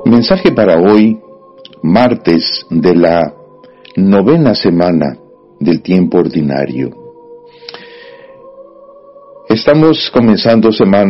Mensaje para hoy, martes de la 9ª semana del tiempo ordinario. Estamos comenzando semana